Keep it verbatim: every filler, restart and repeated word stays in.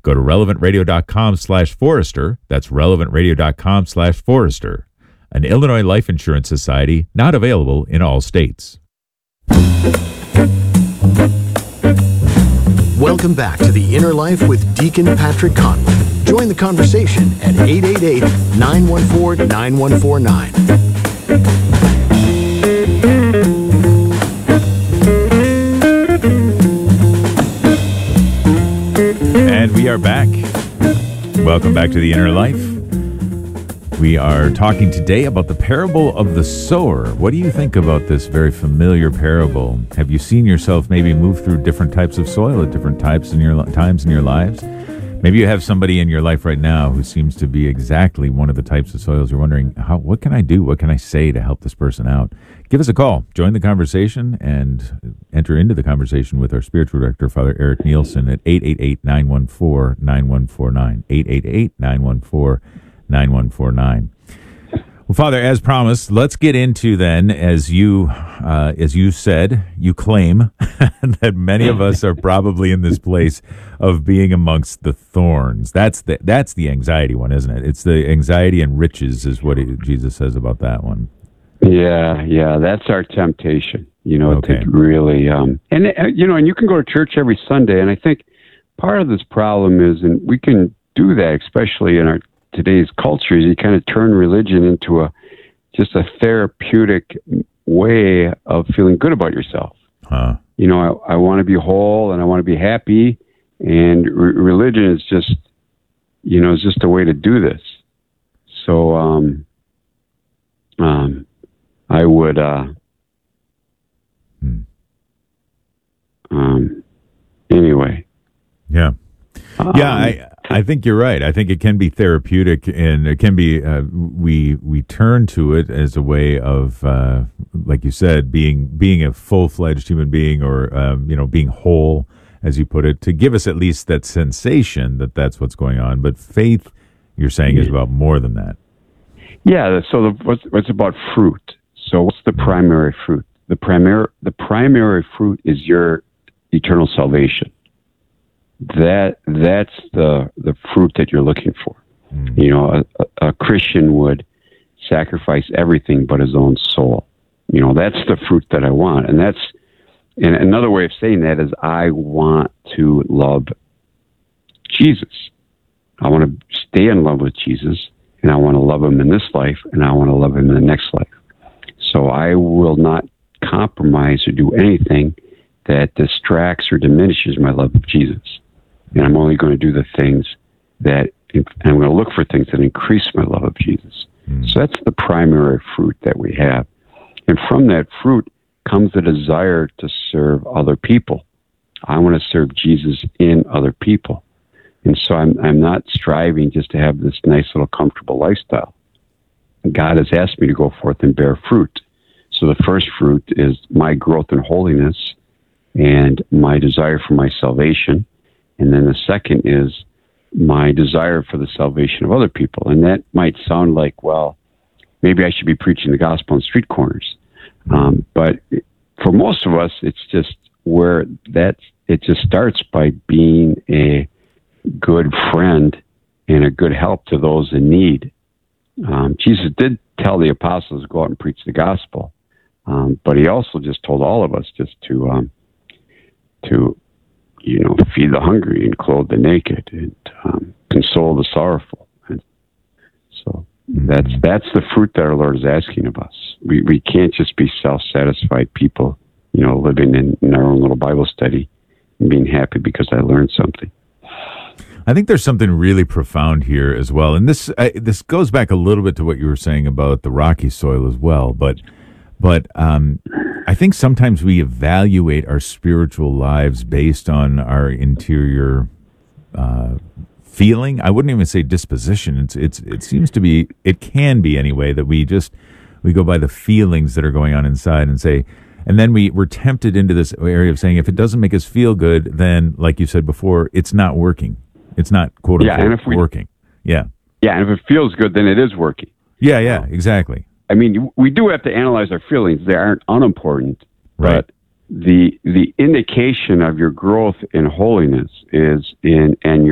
Go to relevantradio.com slash Forrester. That's relevantradio.com slash Forrester. An Illinois Life Insurance Society, not available in all states. Welcome back to The Inner Life with Deacon Patrick Conway. Join the conversation at eight eight eight, nine one four, nine one four nine. And we are back. Welcome back to The Inner Life. We are talking today about the parable of the sower. What do you think about this very familiar parable? Have you seen yourself maybe move through different types of soil at different types in your times in your lives? Maybe you have somebody in your life right now who seems to be exactly one of the types of soils. You're wondering, how, what can I do? What can I say to help this person out? Give us a call. Join the conversation and enter into the conversation with our spiritual director, Father Eric Nielsen, at eight eight eight, nine one four, nine one four nine. eight eight eight, nine one four, nine one four nine. Well, Father, as promised, let's get into then, as you uh, as you said, you claim that many of us are probably in this place of being amongst the thorns. That's the that's the anxiety one, isn't it? It's the anxiety and riches is what he, Jesus says about that one. Yeah, yeah, that's our temptation, you know, Okay. to really, um, and, uh, you know, and you can go to church every Sunday, and I think part of this problem is, and we can do that, especially in our today's culture, is you kind of turn religion into a just a therapeutic way of feeling good about yourself. Huh. You know, I, I want to be whole and I want to be happy, and re- religion is just, you know, it's just a way to do this. So, um, um, I would, uh, Hmm. um, anyway. Yeah. Um, Yeah, I I think you're right. I think it can be therapeutic, and it can be uh, we we turn to it as a way of, uh, like you said, being being a full fledged human being, or um, you know, being whole, as you put it, to give us at least that sensation that that's what's going on. But faith, you're saying, is about more than that. Yeah. So the, what's, what's about fruit? So what's the primary fruit? The primary the primary fruit is your eternal salvation. That that's the the fruit that you're looking for. Mm. You know, a, a Christian would sacrifice everything but his own soul. You know, that's the fruit that I want, and that's and another way of saying that is I want to love Jesus. I want to stay in love with Jesus, and I want to love him in this life, and I want to love him in the next life. So I will not compromise or do anything that distracts or diminishes my love of Jesus. And I'm only going to do the things that, and I'm going to look for things that increase my love of Jesus. Mm. So that's the primary fruit that we have. And from that fruit comes the desire to serve other people. I want to serve Jesus in other people. And so I'm, I'm not striving just to have this nice little comfortable lifestyle. God has asked me to go forth and bear fruit. So the first fruit is my growth in holiness and my desire for my salvation. And then the second is my desire for the salvation of other people. And that might sound like, well, maybe I should be preaching the gospel on street corners. Um, but for most of us, it's just where that it just starts by being a good friend and a good help to those in need. Um, Jesus did tell the apostles to go out and preach the gospel. Um, but he also just told all of us just to, um, to, you know, feed the hungry and clothe the naked and um, console the sorrowful. And so that's that's the fruit that our Lord is asking of us. We we can't just be self-satisfied people, you know, living in, in our own little Bible study and being happy because I learned something. I think there's something really profound here as well, and this uh, this goes back a little bit to what you were saying about the rocky soil as well, but. But um, I think sometimes we evaluate our spiritual lives based on our interior uh, feeling. I wouldn't even say disposition. It's it's it seems to be it can be anyway that we just we go by the feelings that are going on inside and say, and then we we're tempted into this area of saying if it doesn't make us feel good, then like you said before, it's not working. It's not quote unquote yeah, and if we, working. Yeah. Yeah, and if it feels good, then it is working. Yeah. Yeah. Exactly. I mean, we do have to analyze our feelings. They aren't unimportant, Right. but the the indication of your growth in holiness is in and